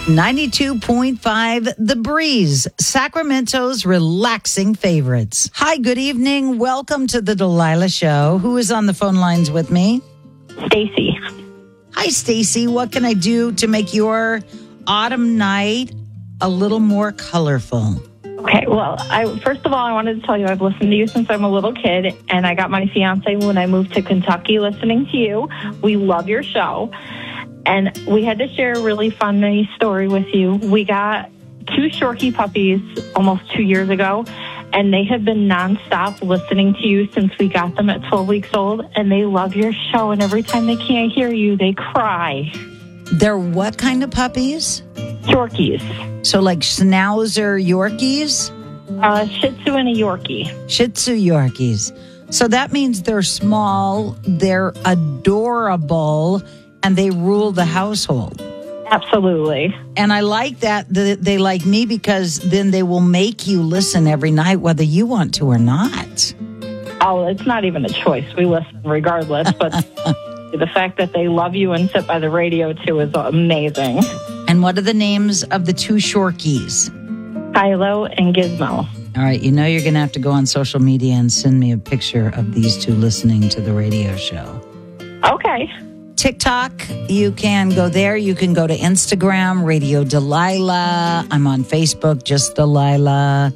92.5 The Breeze, Sacramento's relaxing favorites. Hi, good evening. Welcome to the Delilah Show. Who is on the phone lines with me? Stacy. Hi, Stacy. What can I do to make your autumn night a little more colorful? Okay, well, first of all, I wanted to tell you I've listened to you since I'm a little kid, and I got my fiance when I moved to Kentucky listening to you. We love your show, and we had to share a really funny story with you. We got 2 Shorkie puppies almost 2 years ago, and they have been nonstop listening to you since we got them at 12 weeks old, and they love your show, and every time they can't hear you, they cry. They're what kind of puppies? Shorkies. So like Schnauzer Yorkies? Shih Tzu and a Yorkie. Shih Tzu Yorkies. So that means they're small, they're adorable, and they rule the household. Absolutely. And I like that they like me because then they will make you listen every night, whether you want to or not. Oh, it's not even a choice. We listen regardless, but the fact that they love you and sit by the radio too is amazing. And what are the names of the 2 Shorkies? Kylo and Gizmo. All right, you know you're going to have to go on social media and send me a picture of these 2 listening to the radio show. Okay. TikTok, you can go there. You can go to Instagram, Radio Delilah. I'm on Facebook, just Delilah.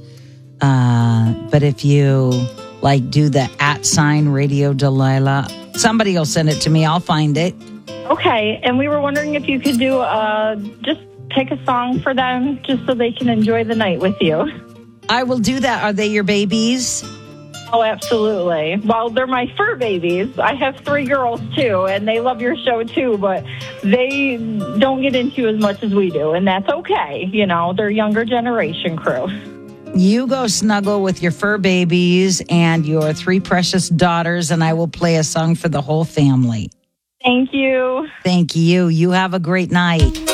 But if you do the @ Radio Delilah, somebody will send it to me. I'll find it. Okay, and we were wondering if you could do just pick a song for them just so they can enjoy the night with you. I will do that. Are they your babies? Oh, absolutely. Well, they're my fur babies. I have 3 girls, too, and they love your show, too, but they don't get into as much as we do, and that's okay. You know, they're younger generation crew. You go snuggle with your fur babies and your 3 precious daughters, and I will play a song for the whole family. Thank you. Thank you. You have a great night.